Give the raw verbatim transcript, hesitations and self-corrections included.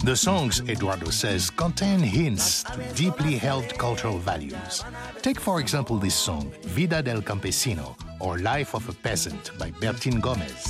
The songs, Eduardo says, contain hints to deeply held cultural values. Take, for example, this song, Vida del Campesino, or Life of a Peasant by Bertin Gomez.